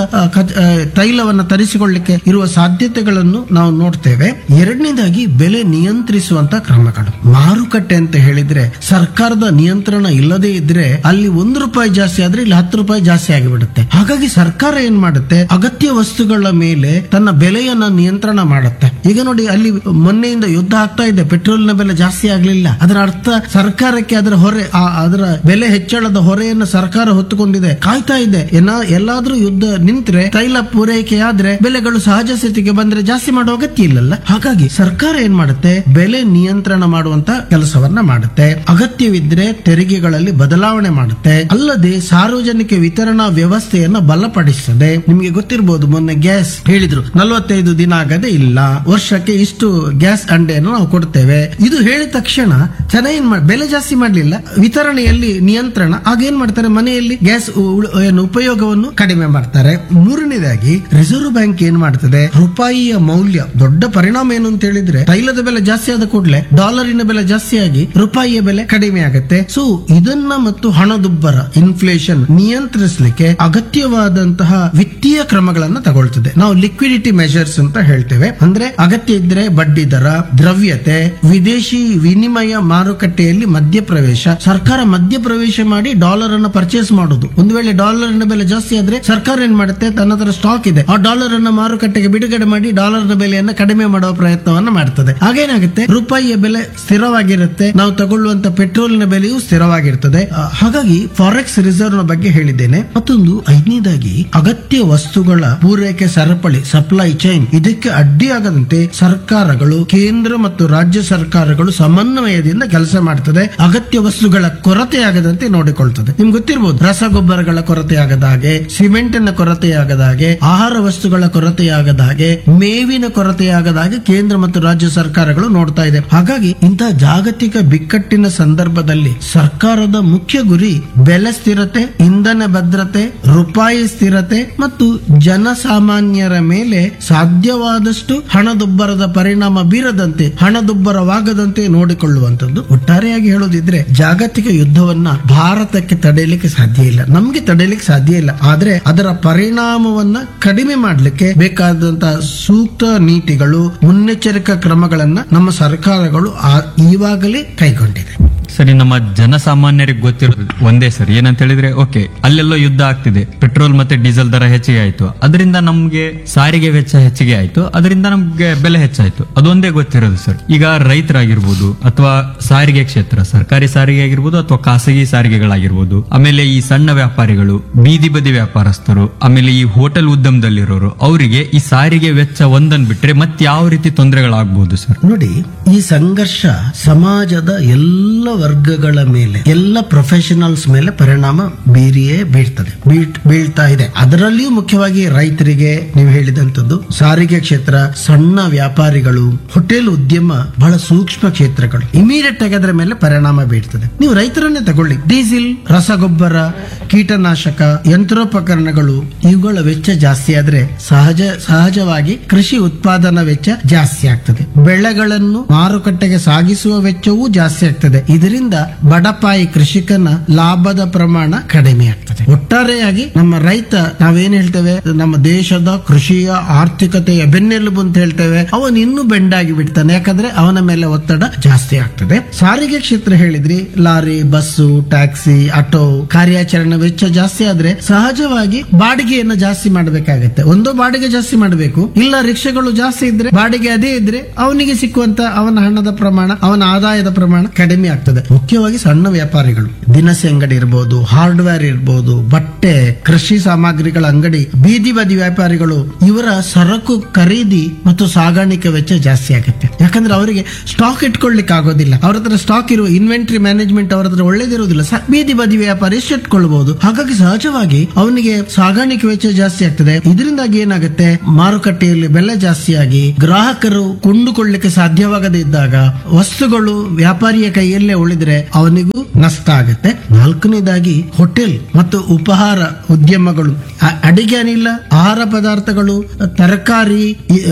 ತೈಲವನ್ನ ತರಿಸಿಕೊಳ್ಳಲಿಕ್ಕೆ ಇರುವ ಸಾಧ್ಯತೆಗಳನ್ನು ನಾವು ನೋಡ್ತೇವೆ. ಎರಡನೇದಾಗಿ ಬೆಲೆ ನಿಯಂತ್ರಿಸುವಂತ ಕ್ರಮಗಳು. ಮಾರುಕಟ್ಟೆ ಅಂತ ಹೇಳಿದ್ರೆ ಸರ್ಕಾರದ ನಿಯಂತ್ರಣ ಇಲ್ಲದೆ ಇದ್ರೆ ಅಲ್ಲಿ ₹1 ಜಾಸ್ತಿ ಆದ್ರೆ ಇಲ್ಲಿ ₹10 ಜಾಸ್ತಿ ಆಗಿಬಿಡುತ್ತೆ. ಹಾಗಾಗಿ ಸರ್ಕಾರ ಏನ್ ಮಾಡುತ್ತೆ, ಅಗತ್ಯ ವಸ್ತುಗಳ ಮೇಲೆ ತನ್ನ ಬೆಲೆಯನ್ನ ನಿಯಂತ್ರಣ ಮಾಡುತ್ತೆ. ಈಗ ನೋಡಿ, ಅಲ್ಲಿ ಮೊನ್ನೆಯಿಂದ ಯುದ್ಧ ಆಗ್ತಾ ಇದೆ, ಪೆಟ್ರೋಲ್ನ ಬೆಲೆ ಜಾಸ್ತಿ ಆಗ್ಲಿಲ್ಲ. ಅದರ ಅರ್ಥ ಸರ್ಕಾರಕ್ಕೆ ಅದರ ಹೊರೆ, ಅದರ ಬೆಲೆ ಹೆಚ್ಚಳದ ಹೊರೆಯನ್ನು ಸರ್ಕಾರ ಹೊತ್ತುಕೊಂಡಿದೆ, ಕಾಯ್ತಾ ಇದೆ. ಎಲ್ಲಾದ್ರೂ ಯುದ್ಧ ನಿಂತ್ರೆ, ತೈಲ ಪೂರೈಕೆ ಆದ್ರೆ ಬೆಲೆಗಳು ಸಹಜ ಸ್ಥಿತಿಗೆ ಬಂದ್ರೆ ಜಾಸ್ತಿ ಮಾಡುವ ಅಗತ್ಯ ಇಲ್ಲಲ್ಲ. ಹಾಗಾಗಿ ಸರ್ಕಾರ ಏನ್ ಮಾಡುತ್ತೆ, ಬೆಲೆ ನಿಯಂತ್ರಣ ಮಾಡುವಂತ ಕೆಲಸವನ್ನ ಮಾಡುತ್ತೆ. ಅಗತ್ಯವಿದ್ರೆ ತೆರಿಗೆಗಳಲ್ಲಿ ಬದಲಾವಣೆ ಮಾಡುತ್ತೆ. ಅಲ್ಲದೆ ಸಾರ್ವಜನಿಕ ವಿತರಣಾ ವ್ಯವಸ್ಥೆಯನ್ನ ಬಲಪಡಿಸುತ್ತದೆ. ನಿಮಗೆ ಗೊತ್ತಿರಬಹುದು, ಮೊನ್ನೆ ಗ್ಯಾಸ್ ಹೇಳಿದ್ರು 45 ದಿನ ಆಗದೆ ಇಲ್ಲ, ವರ್ಷಕ್ಕೆ ಇಷ್ಟು ಗ್ಯಾಸ್ ಅಂಡೆಯನ್ನು ನಾವು ಕೊಡ್ತೇವೆ. ಇದು ಹೇಳಿದ ತಕ್ಷಣ ಜನ ಬೆಲೆ ಜಾಸ್ತಿ ಮಾಡಲಿಲ್ಲ, ವಿತರಣೆಯಲ್ಲಿ ನಿಯಂತ್ರಣ. ಆಗೇನ್ ಮಾಡ್ತಾರೆ, ಮನೆಯಲ್ಲಿ ಗ್ಯಾಸ್ ಉಪಯೋಗವನ್ನು ಕಡಿಮೆ ಮಾಡ್ತಾರೆ. ಮೂರನೇದಾಗಿ ರಿಸರ್ವ್ ಬ್ಯಾಂಕ್ ಏನ್ ಮಾಡ್ತದೆ, ರೂಪಾಯಿಯ ಮೌಲ್ಯ ದೊಡ್ಡ ಪರಿಣಾಮ ಏನು ಅಂತ ಹೇಳಿದ್ರೆ, ತೈಲದ ಬೆಲೆ ಜಾಸ್ತಿ ಆದ ಕೂಡಲೇ ಡಾಲರಿನ ಬೆಲೆ ಜಾಸ್ತಿಯಾಗಿ ರೂಪಾಯಿಯ ಬೆಲೆ ಕಡಿಮೆ ಆಗುತ್ತೆ. ಸೊ ಇದನ್ನ ಮತ್ತು ಹಣದುಬ್ಬರ ಇನ್ಫ್ಲೇಷನ್ ನಿಯಂತ್ರಿಸಲಿಕ್ಕೆ ಅಗತ್ಯವಾದಂತಹ ವಿತ್ತೀಯ ಕ್ರಮಗಳನ್ನ ತಗೊಳ್ತದೆ. ನಾವು ಲಿಕ್ವಿಡಿಟಿ ಮೆಷರ್ಸ್ ಅಂತ ಹೇಳ್ತೇವೆ. ಅಂದ್ರೆ ಅಗತ್ಯ ಇದ್ರೆ ಬಡ್ಡಿ ದರ, ದ್ರವ್ಯತೆ, ವಿದೇಶಿ ವಿನಿಮಯ ಮಾರುಕಟ್ಟೆಯಲ್ಲಿ ಮಧ್ಯಪ್ರವೇಶ. ಸರ್ಕಾರ ಮಧ್ಯಪ್ರವೇಶ ಮಾಡಿ ಡಾಲರ್ ಅನ್ನು ಪರ್ಚೇಸ್ ಮಾಡುದು. ಒಂದು ವೇಳೆ ಡಾಲರ್ನ ಬೆಲೆ ಜಾಸ್ತಿ ಆದ್ರೆ ಸರ್ಕಾರ ಏನ್ ಮಾಡುತ್ತೆ, ತನ್ನ ಹತ್ರ ಸ್ಟಾಕ್ ಇದೆ, ಆ ಡಾಲರ್ ಅನ್ನು ಮಾರುಕಟ್ಟೆಗೆ ಬಿಡುಗಡೆ ಮಾಡಿ ಡಾಲರ್ನ ಬೆಲೆಯನ್ನು ಕಡಿಮೆ ಮಾಡುವ ಪ್ರಯತ್ನವನ್ನ ಮಾಡ್ತದೆ. ಹಾಗೇನಾಗುತ್ತೆ, ರೂಪಾಯಿಯ ಬೆಲೆ ಸ್ಥಿರವಾಗಿರುತ್ತೆ, ನಾವು ತಗೊಳ್ಳುವಂತ ಪೆಟ್ರೋಲ್ನ ಬೆಲೆಯೂ ಸ್ಥಿರವಾಗಿರ್ತದೆ. ಹಾಗಾಗಿ ಫಾರೆಕ್ಸ್ ರಿಸರ್ವ್ ನ ಬಗ್ಗೆ ಹೇಳಿದ್ದೇನೆ. ಮತ್ತೊಂದು ಐದನೇದಾಗಿ ಅಗತ್ಯ ವಸ್ತುಗಳ ಪೂರೈಕೆ ಸರಪಳಿ, ಸಪ್ಲೈ ಚೈನ್, ಇದಕ್ಕೆ ಅಡ್ಡಿಯಾಗದಂತೆ ಸರ್ಕಾರಗಳು, ಕೇಂದ್ರ ಮತ್ತು ರಾಜ್ಯ ಸರ್ಕಾರಗಳು ಸಮನ್ವಯದಿಂದ ಕೆಲಸ ಮಾಡ್ತದೆ. ಅಗತ್ಯ ವಸ್ತುಗಳ ಕೊರತೆಯಾಗದಂತೆ ನೋಡಿಕೊಳ್ತದೆ. ನಿಮ್ಗೆ ಗೊತ್ತಿರಬಹುದು, ರಸಗೊಬ್ಬರಗಳ ಕೊರತೆಯಾಗದ ಹಾಗೆ, ಸಿಮೆಂಟಿನ ಕೊರತೆಯಾಗದ ಹಾಗೆ, ಆಹಾರ ವಸ್ತುಗಳ ಕೊರತೆಯಾಗದ ಹಾಗೆ, ಮೇವಿನ ಕೊರತೆಯಾಗದ ಹಾಗೆ ಕೇಂದ್ರ ಮತ್ತು ರಾಜ್ಯ ಸರ್ಕಾರಗಳು ನೋಡ್ತಾ ಇದೆ. ಹಾಗಾಗಿ ಇಂತಹ ಜಾಗತಿಕ ಬಿಕ್ಕಟ್ಟಿನ ಸಂದರ್ಭದಲ್ಲಿ ಸರ್ಕಾರದ ಮುಖ್ಯ ಗುರಿ ಬೆಲೆ ಸ್ಥಿರತೆ, ಇಂಧನ ಭದ್ರತೆ, ರೂಪಾಯಿ ಸ್ಥಿರತೆ ಮತ್ತು ಜನಸಾಮಾನ್ಯರ ಮೇಲೆ ಸಾಧ್ಯವಾದಷ್ಟು ಹಣದುಬ್ಬರದ ಪರಿಣಾಮ ಬೀರದಂತೆ, ಹಣದುಬ್ಬರವಾಗದಂತೆ ನೋಡಿಕೊಳ್ಳುವಂತದ್ದು. ಒಟ್ಟಾರೆಯಾಗಿ ಹೇಳೋದಿದ್ರೆ, ಜಾಗತಿಕ ಯುದ್ಧವನ್ನ ಭಾರತಕ್ಕೆ ತಡೆಯಲಿಕ್ಕೆ ಸಾಧ್ಯ ಇಲ್ಲ, ನಮ್ಗೆ ತಡೆಯಲಿಕ್ಕೆ ಸಾಧ್ಯ ಇಲ್ಲ. ಆದ್ರೆ ಅದರ ಪರಿಣಾಮವನ್ನ ಕಡಿಮೆ ಮಾಡಲಿಕ್ಕೆ ಬೇಕಾದಂತಹ ಸೂಕ್ತ ನೀತಿಗಳು, ಮುನ್ನೆಚ್ಚರಿಕಾ ಕ್ರಮಗಳನ್ನ ನಮ್ಮ ಸರ್ಕಾರಗಳು ಈವಾಗಲೇ ಕೈಗೊಂಡಿದೆ. ಸರಿ, ನಮ್ಮ ಜನಸಾಮಾನ್ಯರಿಗೆ ಗೊತ್ತಿರೋದು ಒಂದೇ ಸರ್, ಏನಂತ ಹೇಳಿದ್ರೆ ಓಕೆ, ಅಲ್ಲೆಲ್ಲೋ ಯುದ್ಧ ಆಗ್ತಿದೆ, ಪೆಟ್ರೋಲ್ ಮತ್ತೆ ಡೀಸೆಲ್ ದರ ಹೆಚ್ಚಿಗೆ ಆಯ್ತು, ಅದರಿಂದ ನಮ್ಗೆ ಸಾರಿಗೆ ವೆಚ್ಚ ಹೆಚ್ಚಿಗೆ ಆಯ್ತು, ಅದರಿಂದ ನಮ್ಗೆ ಬೆಲೆ ಹೆಚ್ಚಾಯ್ತು, ಅದೊಂದೇ ಗೊತ್ತಿರೋದು ಸರ್. ಈಗ ರೈತರಾಗಿರ್ಬೋದು ಅಥವಾ ಸಾರಿಗೆ ಕ್ಷೇತ್ರ, ಸರ್ಕಾರಿ ಸಾರಿಗೆ ಆಗಿರ್ಬೋದು ಅಥವಾ ಖಾಸಗಿ ಸಾರಿಗೆಗಳಾಗಿರ್ಬೋದು, ಆಮೇಲೆ ಈ ಸಣ್ಣ ವ್ಯಾಪಾರಿಗಳು, ಬೀದಿ ಬದಿ ವ್ಯಾಪಾರಸ್ಥರು, ಆಮೇಲೆ ಈ ಹೋಟೆಲ್ ಉದ್ಯಮದಲ್ಲಿರೋರು, ಅವರಿಗೆ ಈ ಸಾರಿಗೆ ವೆಚ್ಚ ಒಂದನ್ ಬಿಟ್ರೆ ಮತ್ತೆ ಯಾವ ರೀತಿ ತೊಂದರೆಗಳಾಗಬಹುದು ಸರ್? ನೋಡಿ, ಈ ಸಂಘರ್ಷ ಸಮಾಜದ ಎಲ್ಲ ವರ್ಗಗಳ ಮೇಲೆ, ಎಲ್ಲ ಪ್ರೊಫೆಷನಲ್ಸ್ ಮೇಲೆ ಪರಿಣಾಮ ಬೀರಿಯೇ ಬೀಳ್ತಾ ಇದೆ. ಅದರಲ್ಲಿಯೂ ಮುಖ್ಯವಾಗಿ ರೈತರಿಗೆ, ನೀವು ಹೇಳಿದಂತದ್ದು ಸಾರಿಗೆ ಕ್ಷೇತ್ರ, ಸಣ್ಣ ವ್ಯಾಪಾರಿಗಳು, ಹೋಟೆಲ್ ಉದ್ಯಮ, ಬಹಳ ಸೂಕ್ಷ್ಮ ಕ್ಷೇತ್ರಗಳು ಇಮಿಡಿಯೇಟ್ ಆಗಿ ಅದರ ಮೇಲೆ ಪರಿಣಾಮ ಬೀಳ್ತದೆ. ನೀವು ರೈತರನ್ನೇ ತಗೊಳ್ಳಿ, ಡೀಸೆಲ್, ರಸಗೊಬ್ಬರ, ಕೀಟನಾಶಕ, ಯಂತ್ರೋಪಕರಣಗಳು, ಇವುಗಳ ವೆಚ್ಚ ಜಾಸ್ತಿ ಆದ್ರೆ ಸಹಜವಾಗಿ ಕೃಷಿ ಉತ್ಪಾದನಾ ವೆಚ್ಚ ಜಾಸ್ತಿ ಆಗ್ತದೆ. ಬೆಳೆಗಳನ್ನು ಮಾರುಕಟ್ಟೆಗೆ ಸಾಗಿಸುವ ವೆಚ್ಚವೂ ಜಾಸ್ತಿ ಆಗ್ತದೆ. ಇದರಿಂದ ಬಡಪಾಯಿ ಕೃಷಿಕನ ಲಾಭದ ಪ್ರಮಾಣ ಕಡಿಮೆ ಆಗ್ತದೆ. ಒಟ್ಟಾರೆಯಾಗಿ ನಮ್ಮ ರೈತ, ನಾವೇನ್ ಹೇಳ್ತೇವೆ, ನಮ್ಮ ದೇಶದ ಕೃಷಿಯ ಆರ್ಥಿಕತೆಯ ಬೆನ್ನೆಲುಬು ಅಂತ ಹೇಳ್ತೇವೆ, ಅವನು ಇನ್ನೂ ಬೆಂಡಾಗಿ ಬಿಡ್ತಾನೆ. ಯಾಕಂದ್ರೆ ಅವನ ಮೇಲೆ ಒತ್ತಡ ಜಾಸ್ತಿ ಆಗ್ತದೆ. ಸಾರಿಗೆ ಕ್ಷೇತ್ರ ಹೇಳಿದ್ರಿ, ಲಾರಿ, ಬಸ್ಸು, ಟ್ಯಾಕ್ಸಿ, ಆಟೋ ಕಾರ್ಯಾಚರಣೆ ವೆಚ್ಚ ಜಾಸ್ತಿ ಆದ್ರೆ ಸಹಜವಾಗಿ ಬಾಡಿಗೆಯನ್ನು ಜಾಸ್ತಿ ಮಾಡಬೇಕಾಗತ್ತೆ. ಒಂದು ಬಾಡಿಗೆ ಜಾಸ್ತಿ ಮಾಡಬೇಕು, ಇಲ್ಲ ರಿಕ್ಷಾಗಳು ಜಾಸ್ತಿ ಇದ್ರೆ, ಬಾಡಿಗೆ ಅದೇ ಇದ್ರೆ ಅವನಿಗೆ ಸಿಕ್ಕುವಂತ ಅವನ ಹಣದ ಪ್ರಮಾಣ, ಅವನ ಆದಾಯದ ಪ್ರಮಾಣ ಕಡಿಮೆ ಆಗ್ತದೆ. ಮುಖ್ಯವಾಗಿ ಸಣ್ಣ ವ್ಯಾಪಾರಿಗಳು, ದಿನಸಿ ಅಂಗಡಿ ಇರಬಹುದು, ಹಾರ್ಡ್ವೇರ್ ಇರಬಹುದು, ಬಟ್ಟೆ, ಕೃಷಿ ಸಾಮಗ್ರಿಗಳ ಅಂಗಡಿ, ಬೀದಿ ಬದಿ ವ್ಯಾಪಾರಿಗಳು, ಇವರ ಸರಕು ಖರೀದಿ ಮತ್ತು ಸಾಗಾಣಿಕೆ ವೆಚ್ಚ ಜಾಸ್ತಿ ಆಗುತ್ತೆ. ಯಾಕಂದ್ರೆ ಅವರಿಗೆ ಸ್ಟಾಕ್ ಇಟ್ಕೊಳ್ಳಿಕ್ಕೆ ಆಗೋದಿಲ್ಲ. ಅವ್ರ ಹತ್ರ ಸ್ಟಾಕ್ ಇರುವ ಇನ್ವೆಂಟರಿ ಮ್ಯಾನೇಜ್ಮೆಂಟ್ ಅವ್ರ ಹತ್ರ ಒಳ್ಳೇದಿರುವುದಿಲ್ಲ. ಬೀದಿ ಬದಿ ವ್ಯಾಪಾರಿ ಎಷ್ಟು ಇಟ್ಕೊಳ್ಬಹುದು. ಹಾಗಾಗಿ ಸಹಜವಾಗಿ ಅವನಿಗೆ ಸಾಗಾಣಿಕೆ ವೆಚ್ಚ ಜಾಸ್ತಿ ಆಗ್ತದೆ. ಇದರಿಂದಾಗಿ ಏನಾಗುತ್ತೆ, ಮಾರುಕಟ್ಟೆಯಲ್ಲಿ ಬೆಲೆ ಜಾಸ್ತಿಯಾಗಿ ಗ್ರಾಹಕರು ಕೊಂಡುಕೊಳ್ಳಿಕ್ಕೆ ಸಾಧ್ಯವಾಗದೇ ಇದ್ದಾಗ ವಸ್ತುಗಳು ವ್ಯಾಪಾರಿಯ ಕೈಯಲ್ಲೇ ಉಳಿದ್ರೆ ಅವನಿಗೂ ನಷ್ಟ ಆಗುತ್ತೆ. ನಾಲ್ಕನೇದಾಗಿ ಹೋಟೆಲ್ ಮತ್ತು ಉಪಹಾರ ಉದ್ಯಮಗಳು, ಅಡಿಗೆ ಅನಿಲ, ಆಹಾರ ಪದಾರ್ಥಗಳು, ತರಕಾರಿ,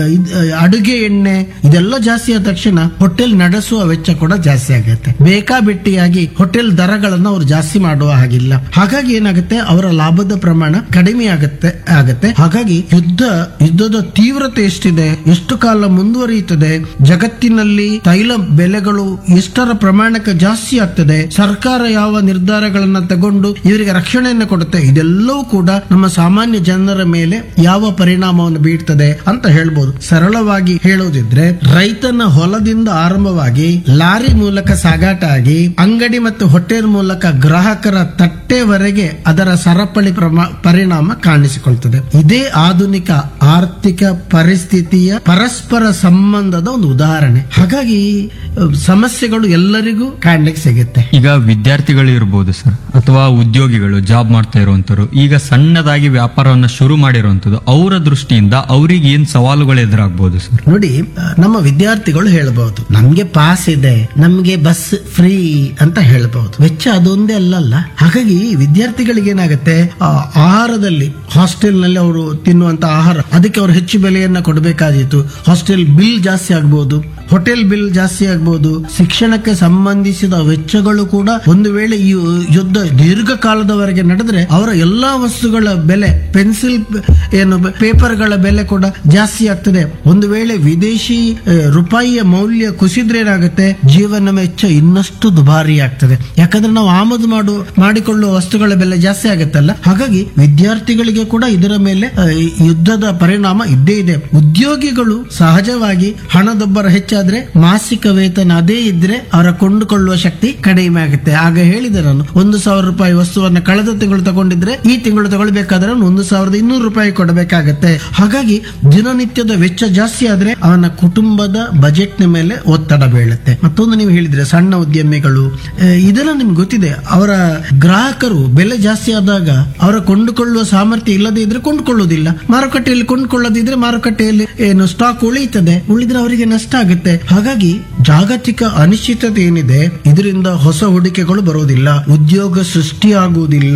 ಅಡುಗೆ ಎಣ್ಣೆ, ಇದೆಲ್ಲ ಜಾಸ್ತಿ ಆದ ತಕ್ಷಣ ಹೋಟೆಲ್ ನಡೆಸುವ ವೆಚ್ಚ ಕೂಡ ಜಾಸ್ತಿ ಆಗುತ್ತೆ. ಬೇಕಾಬಿಟ್ಟಿಯಾಗಿ ಹೋಟೆಲ್ ದರಗಳನ್ನು ಅವರು ಜಾಸ್ತಿ ಮಾಡುವ ಹಾಗಿಲ್ಲ. ಹಾಗಾಗಿ ಏನಾಗುತ್ತೆ, ಅವರ ಲಾಭದ ಪ್ರಮಾಣ ಕಡಿಮೆ ಆಗತ್ತೆ. ಹಾಗಾಗಿ ಯುದ್ಧದ ತೀವ್ರತೆ ಎಷ್ಟಿದೆ, ಎಷ್ಟು ಕಾಲ ಮುಂದುವರಿಯುತ್ತದೆ, ಜಗತ್ತಿನಲ್ಲಿ ತೈಲ ಬೆಲೆಗಳು ಎಷ್ಟರ ಪ್ರಮಾಣಕ್ಕೆ ಜಾಸ್ತಿ ಆಗ್ತದೆ, ಸರ್ಕಾರ ಯಾವ ನಿರ್ಧಾರಗಳನ್ನ ತಗೊಂಡು ಇವರಿಗೆ ರಕ್ಷಣೆಯನ್ನು ಕೊಡುತ್ತೆ, ಇದೆಲ್ಲವೂ ಕೂಡ ನಮ್ಮ ಸಾಮಾನ್ಯ ಜನರ ಮೇಲೆ ಯಾವ ಪರಿಣಾಮವನ್ನು ಬೀಳ್ತದೆ ಅಂತ ಹೇಳ್ಬೋದು. ಸರಳವಾಗಿ ಹೇಳೋದಿದ್ರೆ, ರೈತನ ಹೊಲದಿಂದ ಆರಂಭವಾಗಿ ಲಾರಿ ಮೂಲಕ ಸಾಗಾಟ ಆಗಿ ಅಂಗಡಿ ಮತ್ತು ಹೋಟೆಲ್ ಮೂಲಕ ಗ್ರಾಹಕರ ತಟ್ಟೆವರೆಗೆ ಅದರ ಸರಪಳಿ ಪರಿಣಾಮ ಕಾಣಿಸಿಕೊಳ್ತದೆ. ಇದೇ ಆಧುನಿಕ ಆರ್ಥಿಕ ಪರಿಸ್ಥಿತಿಯ ಪರಸ್ಪರ ಸಂಬಂಧದ ಒಂದು ಉದಾಹರಣೆ. ಹಾಗಾಗಿ ಸಮಸ್ಯೆಗಳು ಎಲ್ಲರಿಗೂ ಕಾಣ್ಲಿಕ್ಕೆ ಸಿಗುತ್ತೆ. ಈಗ ವಿದ್ಯಾರ್ಥಿಗಳು ಇರಬಹುದು ಸರ್, ಅಥವಾ ಉದ್ಯೋಗಿಗಳು, ಜಾಬ್ ಮಾಡ್ತಾ ಇರುವಂತರು, ಈಗ ಸಣ್ಣದಾಗಿ ವ್ಯಾಪಾರವನ್ನ ಶುರು ಮಾಡಿರುವಂತದ್ದು, ಅವರ ದೃಷ್ಟಿಯಿಂದ ಅವ್ರಿಗೆ ಏನ್ ಸವಾಲುಗಳು ಎದುರಾಗಬಹುದು ಸರ್? ನೋಡಿ, ನಮ್ಮ ವಿದ್ಯಾರ್ಥಿಗಳು ಹೇಳಬಹುದು, ನಮ್ಗೆ ಪಾಸ್ ಇದೆ, ನಮ್ಗೆ ಬಸ್ ಫ್ರೀ ಅಂತ ಹೇಳಬಹುದು. ವೆಚ್ಚ ಅದೊಂದೇ ಅಲ್ಲಲ್ಲ. ಹಾಗಾಗಿ ವಿದ್ಯಾರ್ಥಿಗಳಿಗೆ ಏನಾಗುತ್ತೆ, ಆಹಾರದಲ್ಲಿ ಹಾಸ್ಟೆಲ್ ನಲ್ಲಿ ಅವರು ತಿನ್ನುವಂತ ಆಹಾರ, ಅದಕ್ಕೆ ಅವರು ಹೆಚ್ಚು ಬೆಲೆಯನ್ನ ಕೊಡಬೇಕಾದೀತು. ಹಾಸ್ಟೆಲ್ ಬಿಲ್ ಜಾಸ್ತಿ ಆಗ್ಬಹುದು, ಹೋಟೆಲ್ ಬಿಲ್ ಜಾಸ್ತಿ ಆಗ್ಬಹುದು. ಶಿಕ್ಷಣಕ್ಕೆ ಸಂಬಂಧಿಸಿದ ವೆಚ್ಚಗಳು ಕೂಡ ಒಂದು ವೇಳೆ ಈ ಯುದ್ಧ ದೀರ್ಘಕಾಲದವರೆಗೆ ನಡೆದ್ರೆ ಅವರ ಎಲ್ಲಾ ವಸ್ತುಗಳ ಬೆಲೆ, ಪೆನ್ಸಿಲ್ ಏನು ಪೇಪರ್ಗಳ ಬೆಲೆ ಕೂಡ ಜಾಸ್ತಿ ಆಗ್ತದೆ. ಒಂದು ವೇಳೆ ವಿದೇಶಿ ರೂಪಾಯಿಯ ಮೌಲ್ಯ ಕುಸಿದ್ರೆ ಏನಾಗುತ್ತೆ, ಜೀವನ ವೆಚ್ಚ ಇನ್ನಷ್ಟು ದುಬಾರಿ ಆಗ್ತದೆ. ಯಾಕಂದ್ರೆ ನಾವು ಆಮದು ಮಾಡಿಕೊಳ್ಳುವ ವಸ್ತುಗಳ ಬೆಲೆ ಜಾಸ್ತಿ ಆಗುತ್ತಲ್ಲ. ಹಾಗಾಗಿ ವಿದ್ಯಾರ್ಥಿಗಳಿಗೆ ಕೂಡ ಇದರ ಮೇಲೆ ಯುದ್ಧದ ಪರಿಣಾಮ ಇದ್ದೇ ಇದೆ. ಉದ್ಯೋಗಿಗಳು ಸಹಜವಾಗಿ ಹಣದೊಬ್ಬರ ಹೆಚ್ಚಾದ್ರೆ ಮಾಸಿಕ ವೇತನ ಅದೇ ಇದ್ರೆ ಅವರ ಕೊಂಡುಕೊಳ್ಳುವ ಶಕ್ತಿ ಕಡಿಮೆ ಆಗುತ್ತೆ. ಆಗ ಹೇಳಿದೆ ನಾನು, 1,000 ರೂಪಾಯಿ ವಸ್ತುವನ್ನ ಕಳೆದ ತಿಂಗಳು ತಗೊಂಡಿದ್ರೆ ಈ ತಿಂಗಳು ತಗೊಳ್ಬೇಕಾದ್ರೆ 1,200 ರೂಪಾಯಿ ಕೊಡಬೇಕಾಗತ್ತೆ. ಹಾಗಾಗಿ ದಿನನಿತ್ಯದ ವೆಚ್ಚ ಜಾಸ್ತಿ ಆದ್ರೆ ಅವನ ಕುಟುಂಬದ ಬಜೆಟ್ ನ ಮೇಲೆ ಒತ್ತಡ ಬೀಳುತ್ತೆ. ಮತ್ತೊಂದು ನೀವು ಹೇಳಿದ್ರೆ ಸಣ್ಣ ಉದ್ಯಮಿಗಳು, ಇದೆಲ್ಲ ನಿಮ್ಗೆ ಗೊತ್ತಿದೆ, ಅವರ ಗ್ರಾಹಕರು ಬೆಲೆ ಜಾಸ್ತಿ ಆದಾಗ ಅವರ ಕೊಂಡುಕೊಳ್ಳುವ ಸಾಮರ್ಥ್ಯ ಇಲ್ಲದೆ ಇದ್ರೆ ಕೊಂಡುಕೊಳ್ಳುವುದಿಲ್ಲ. ಮಾರುಕಟ್ಟೆಯಲ್ಲಿ ಕೊಂಡುಕೊಳ್ಳದಿದ್ರೆ ಮಾರುಕಟ್ಟೆಯಲ್ಲಿ ಏನು ಸ್ಟಾಕ್ ಉಳಿದ್ರೆ ಅವರಿಗೆ ನಷ್ಟ ಆಗುತ್ತೆ. ಹಾಗಾಗಿ ಜಾಗತಿಕ ಅನಿಶ್ಚಿತತೆ ಏನಿದೆ, ಇದರಿಂದ ಹೊಸ ಹೂಡಿಕೆಗಳು ಬರೋದಿಲ್ಲ, ಉದ್ಯೋಗ ಸೃಷ್ಟಿಯಾಗುವುದಿಲ್ಲ.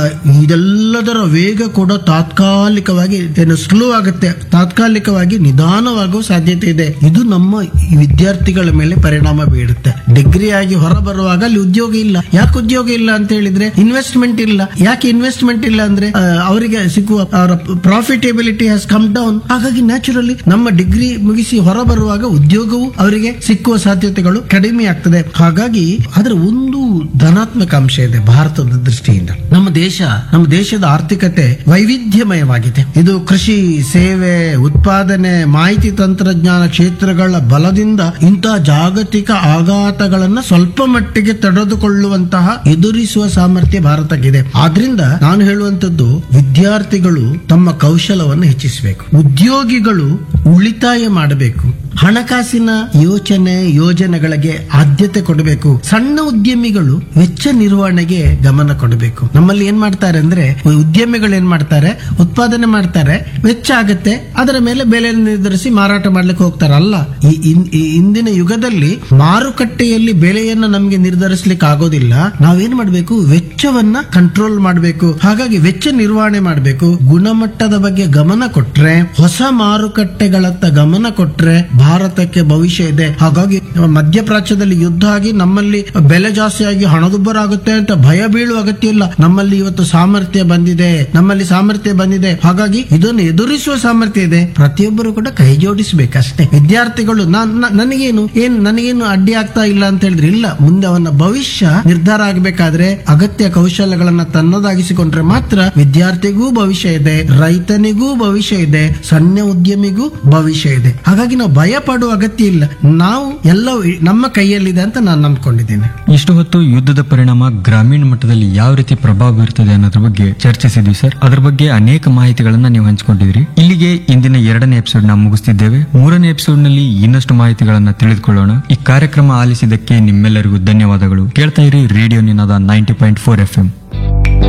ಇದೆಲ್ಲದರ ವೇಗ ಕೂಡ ತಾತ್ಕಾಲಿಕವಾಗಿ ಸ್ಲೋ ಆಗುತ್ತೆ, ತಾತ್ಕಾಲಿಕವಾಗಿ ನಿಧಾನವಾಗುವ ಸಾಧ್ಯತೆ ಇದೆ. ಇದು ನಮ್ಮ ವಿದ್ಯಾರ್ಥಿಗಳ ಮೇಲೆ ಪರಿಣಾಮ ಬೀರುತ್ತೆ. ಡಿಗ್ರಿ ಆಗಿ ಹೊರ ಬರುವಾಗ ಅಲ್ಲಿ ಉದ್ಯೋಗ ಇಲ್ಲ. ಯಾಕೆ ಉದ್ಯೋಗ ಇಲ್ಲ ಅಂತ ಹೇಳಿದ್ರೆ ಇನ್ವೆಸ್ಟ್ಮೆಂಟ್ ಇಲ್ಲ. ಯಾಕೆ ಇನ್ವೆಸ್ಟ್ಮೆಂಟ್ ಇಲ್ಲ ಅಂದ್ರೆ ಅವರಿಗೆ ಸಿಕ್ಕುವ ಪ್ರಾಫಿಟೇಬಿಲಿಟಿ ಹ್ಯಾಸ್ ಕಮ್ ಡೌನ್. ಹಾಗಾಗಿ ನ್ಯಾಚುರಲಿ ನಮ್ಮ ಡಿಗ್ರಿ ಮುಗಿಸಿ ಹೊರ ಬರುವಾಗ ಉದ್ಯೋಗವು ಅವರಿಗೆ ಸಿಕ್ಕುವ ಆಗುವ ಸಾಧ್ಯತೆಗಳು ಕಡಿಮೆ ಆಗ್ತದೆ. ಹಾಗಾಗಿ ಅದರ ಒಂದು ಧನಾತ್ಮಕ ಅಂಶ ಇದೆ ಭಾರತದ ದೃಷ್ಟಿಯಿಂದ. ನಮ್ಮ ದೇಶದ ಆರ್ಥಿಕತೆ ವೈವಿಧ್ಯಮಯವಾಗಿದೆ. ಇದು ಕೃಷಿ, ಸೇವೆ, ಉತ್ಪಾದನೆ, ಮಾಹಿತಿ ತಂತ್ರಜ್ಞಾನ ಕ್ಷೇತ್ರಗಳ ಬಲದಿಂದ ಇಂತಹ ಜಾಗತಿಕ ಆಘಾತಗಳನ್ನ ಸ್ವಲ್ಪ ಮಟ್ಟಿಗೆ ತಡೆದುಕೊಳ್ಳುವಂತಹ ಎದುರಿಸುವ ಸಾಮರ್ಥ್ಯ ಭಾರತಕ್ಕಿದೆ. ಆದ್ರಿಂದ ನಾನು ಹೇಳುವಂತದ್ದು, ವಿದ್ಯಾರ್ಥಿಗಳು ತಮ್ಮ ಕೌಶಲವನ್ನು ಹೆಚ್ಚಿಸಬೇಕು, ಉದ್ಯೋಗಿಗಳು ಉಳಿತಾಯ ಮಾಡಬೇಕು, ಹಣಕಾಸಿನ ಯೋಜನೆಗಳಿಗೆ ಆದ್ಯತೆ ಕೊಡಬೇಕು, ಸಣ್ಣ ಉದ್ಯಮಿಗಳು ವೆಚ್ಚ ನಿರ್ವಹಣೆಗೆ ಗಮನ ಕೊಡಬೇಕು. ನಮ್ಮಲ್ಲಿ ಏನ್ ಮಾಡ್ತಾರೆ ಅಂದ್ರೆ, ಉದ್ಯಮಿಗಳು ಏನ್ ಮಾಡ್ತಾರೆ, ಉತ್ಪಾದನೆ ಮಾಡ್ತಾರೆ, ವೆಚ್ಚ ಆಗತ್ತೆ, ಅದರ ಮೇಲೆ ಬೆಲೆ ನಿರ್ಧರಿಸಿ ಮಾರಾಟ ಮಾಡ್ಲಿಕ್ಕೆ ಹೋಗ್ತಾರೆ. ಅಲ್ಲ, ಇಂದಿನ ಯುಗದಲ್ಲಿ ಮಾರುಕಟ್ಟೆಯಲ್ಲಿ ಬೆಲೆಯನ್ನ ನಮ್ಗೆ ನಿರ್ಧರಿಸಲಿಕ್ಕೆ ಆಗೋದಿಲ್ಲ. ನಾವೇನ್ ಮಾಡ್ಬೇಕು, ವೆಚ್ಚವನ್ನ ಕಂಟ್ರೋಲ್ ಮಾಡಬೇಕು. ಹಾಗಾಗಿ ವೆಚ್ಚ ನಿರ್ವಹಣೆ ಮಾಡಬೇಕು. ಗುಣಮಟ್ಟದ ಬಗ್ಗೆ ಗಮನ ಕೊಟ್ರೆ, ಹೊಸ ಮಾರುಕಟ್ಟೆಗಳತ್ತ ಗಮನ ಕೊಟ್ರೆ ಭಾರತಕ್ಕೆ ಭವಿಷ್ಯ ಇದೆ. ಹಾಗಾಗಿ ಮಧ್ಯಪ್ರಾಚ್ಯದಲ್ಲಿ ಯುದ್ಧ ಆಗಿ ನಮ್ಮಲ್ಲಿ ಬೆಲೆ ಜಾಸ್ತಿ ಆಗಿ ಹಣದುಬ್ಬರ ಆಗುತ್ತೆ ಅಂತ ಭಯ ಬೀಳುವ ಅಗತ್ಯ ಇಲ್ಲ. ನಮ್ಮಲ್ಲಿ ಇವತ್ತು ಸಾಮರ್ಥ್ಯ ಬಂದಿದೆ. ಹಾಗಾಗಿ ಇದನ್ನು ಎದುರಿಸುವ ಸಾಮರ್ಥ್ಯ ಇದೆ. ಪ್ರತಿಯೊಬ್ಬರು ಕೂಡ ಕೈ ಜೋಡಿಸಬೇಕಷ್ಟೇ. ವಿದ್ಯಾರ್ಥಿಗಳು ನನಗೇನು ಅಡ್ಡಿ ಆಗ್ತಾ ಇಲ್ಲ ಅಂತ ಹೇಳಿದ್ರೆ ಇಲ್ಲ, ಮುಂದೆ ಅವನ ಭವಿಷ್ಯ ನಿರ್ಧಾರ ಆಗಬೇಕಾದ್ರೆ ಅಗತ್ಯ ಕೌಶಲ್ಯಗಳನ್ನ ತನ್ನದಾಗಿಸಿಕೊಂಡ್ರೆ ಮಾತ್ರ ವಿದ್ಯಾರ್ಥಿಗೂ ಭವಿಷ್ಯ ಇದೆ, ರೈತನಿಗೂ ಭವಿಷ್ಯ ಇದೆ, ಸಣ್ಣ ಉದ್ಯಮಿಗೂ ಭವಿಷ್ಯ ಇದೆ. ಹಾಗಾಗಿ ನಾವು ಭಯ ಪಡುವ ಅಗತ್ಯ ಇಲ್ಲ. ನಾವು ಎಲ್ಲ ನಮ್ಮ ಕೈಯಲ್ಲಿದೆ ಅಂತ ನಾನು ನಂಬ್ಕೊಂಡಿದ್ದೇನೆ. ಇಷ್ಟು ಹೊತ್ತು ಯುದ್ಧದ ಪರಿಣಾಮ ಗ್ರಾಮೀಣ ಮಟ್ಟದಲ್ಲಿ ಯಾವ ರೀತಿ ಪ್ರಭಾವ ಬೀರುತ್ತದೆ ಅನ್ನೋದ್ರ ಬಗ್ಗೆ ಚರ್ಚಿಸಿದ್ವಿ ಸರ್. ಅದರ ಬಗ್ಗೆ ಅನೇಕ ಮಾಹಿತಿಗಳನ್ನ ನೀವು ಹಂಚಿಕೊಂಡಿದ್ರಿ. ಇಲ್ಲಿಗೆ ಇಂದಿನ 2ನೇ ಎಪಿಸೋಡ್ ನಾವು ಮುಗಿಸ್ತಿದ್ದೇವೆ. 3ನೇ ಎಪಿಸೋಡ್ ನಲ್ಲಿ ಇನ್ನಷ್ಟು ಮಾಹಿತಿಗಳನ್ನ ತಿಳಿದುಕೊಳ್ಳೋಣ. ಈ ಕಾರ್ಯಕ್ರಮ ಆಲಿಸಿದ್ದಕ್ಕೆ ನಿಮ್ಮೆಲ್ಲರಿಗೂ ಧನ್ಯವಾದಗಳು. ಕೇಳ್ತಾ ಇರಿ ರೇಡಿಯೋ ನಿನಾದ 90.4 FM.